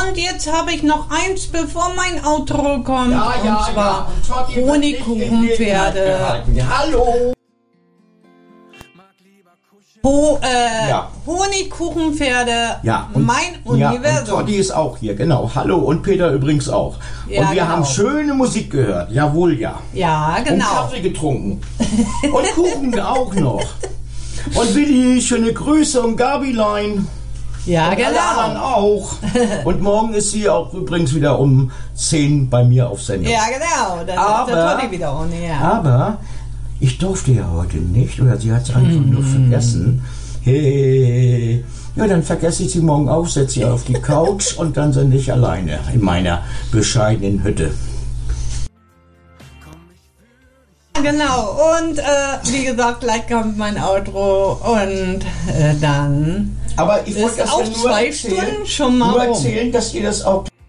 Und jetzt habe ich noch eins, bevor mein Outro kommt. Ja, und zwar ja. Honigkuchenpferde. Hallo. Honigkuchenpferde, Ja, mein Universum. Ja, und Totti ist auch hier, genau. Hallo, und Peter übrigens auch. Ja, und wir genau. haben schöne Musik gehört. Jawohl, ja. Ja, Und genau. Kaffee getrunken. Und Kuchen auch noch. Und Willi, schöne Grüße und Gabilein. Ja, und alle anderen genau. auch. Und morgen ist sie auch übrigens wieder um 10 bei mir auf Sendung. Ja, genau. Dann ist der Totti wieder ohne. Ja. Aber ich durfte ja heute nicht, oder sie hat es einfach nur vergessen. Hey. Ja, dann vergesse ich sie morgen auch, setze sie auf die Couch und dann sind ich alleine in meiner bescheidenen Hütte. Genau, und wie gesagt, gleich kommt mein Outro und dann Aber ich wollte ist das auch ja nur 2 erzählen, Stunden schon mal nur rum. erzählen, dass ihr das auch